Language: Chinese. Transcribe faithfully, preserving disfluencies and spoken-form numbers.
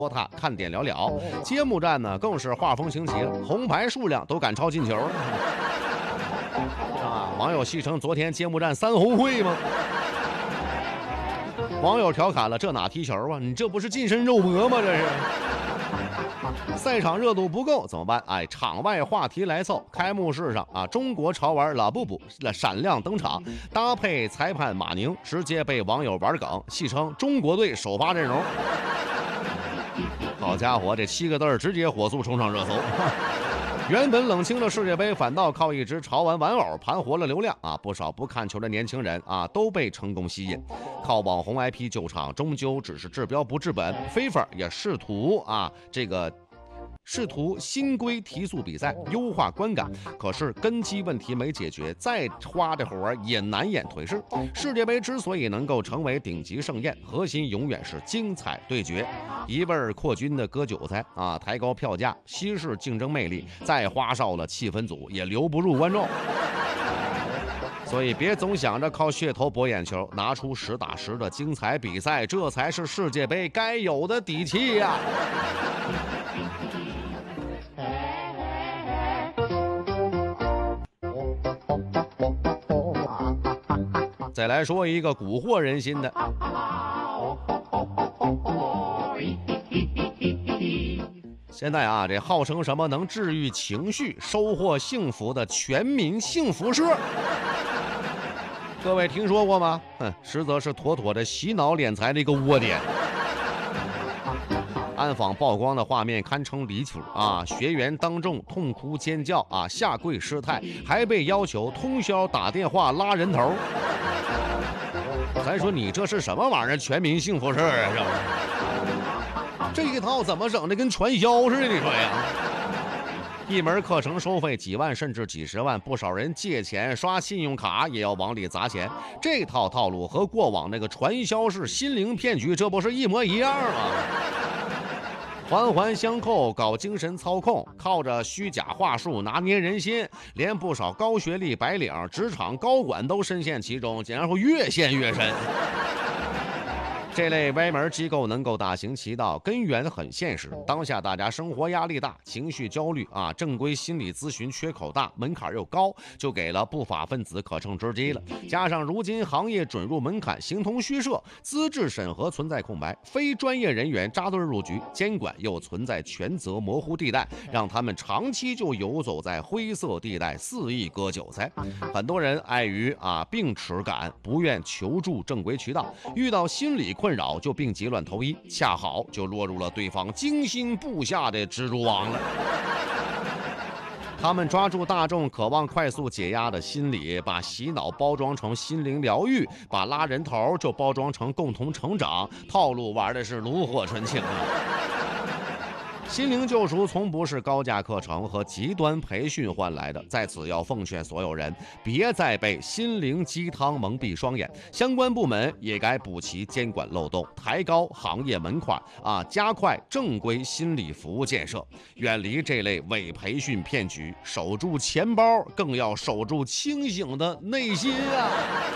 播他看点寥寥。揭幕战呢，更是画风行奇了，红牌数量都赶超进球啊！网友戏称昨天揭幕战三红会吗？网友调侃了：“这哪踢球啊？你这不是近身肉搏吗？这是。”赛场热度不够怎么办？哎，场外话题来凑。开幕式上啊，中国潮玩拉布布闪亮登场，搭配裁判马宁，直接被网友玩梗，戏称中国队首发阵容。好家伙，这七个字直接火速冲上热搜。原本冷清的世界杯，反倒靠一只潮玩玩偶盘活了流量啊！不少不看球的年轻人啊，都被成功吸引。靠网红 I P 救场，终究只是治标不治本。FIFA 也试图啊，这个。试图新规提速比赛，优化观感，可是根基问题没解决，再花这活也难掩颓势。世界杯之所以能够成为顶级盛宴，核心永远是精彩对决。一味扩军的割韭菜啊，抬高票价，稀释竞争魅力，再花哨了气氛组也留不住观众。所以别总想着靠噱头博眼球，拿出实打实的精彩比赛，这才是世界杯该有的底气呀、啊！再来说一个蛊惑人心的，现在啊，这号称什么能治愈情绪、收获幸福的全民幸福社，各位听说过吗？哼，实则是妥妥的洗脑敛财的一个窝点。暗访曝光的画面堪称离谱啊！学员当众痛哭尖叫啊，下跪失态，还被要求通宵打电话拉人头。咱说你这是什么玩意儿？全民幸福社啊，是吧？这一套怎么整的跟传销似的？你说呀？一门课程收费几万甚至几十万，不少人借钱刷信用卡也要往里砸钱。这套套路和过往那个传销式心灵骗局，这不是一模一样吗？环环相扣，搞精神操控，靠着虚假话术拿捏人心，连不少高学历白领、职场高管都深陷其中，然后越陷越深。这类歪门机构能够大行其道，根源很现实。当下大家生活压力大，情绪焦虑啊，正规心理咨询缺口大，门槛又高，就给了不法分子可乘之机了。加上如今行业准入门槛形同虚设，资质审核存在空白，非专业人员扎堆入局，监管又存在权责模糊地带，让他们长期就游走在灰色地带，肆意割韭菜。很多人碍于啊病耻感，不愿求助正规渠道，遇到心理困扰就病急乱投医，恰好就落入了对方精心布下的蜘蛛网了。他们抓住大众渴望快速解压的心理，把洗脑包装成心灵疗愈，把拉人头就包装成共同成长，套路玩的是炉火纯青啊！心灵救赎从不是高价课程和极端培训换来的，在此要奉劝所有人，别再被心灵鸡汤蒙蔽双眼，相关部门也该补齐监管漏洞，抬高行业门槛啊，加快正规心理服务建设，远离这类伪培训骗局，守住钱包，更要守住清醒的内心啊！